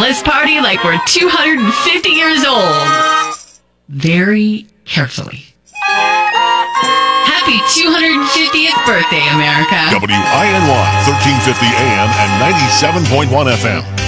Let's party like we're 250 years old. Very carefully. Happy 250th birthday, America. WINY 1350 AM and 97.1 FM.